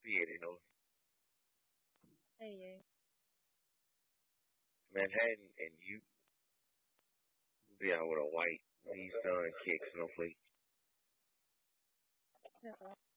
Beard, you know, Hey, Manhattan, and you be out with a white Nissan kick snowflake. yeah.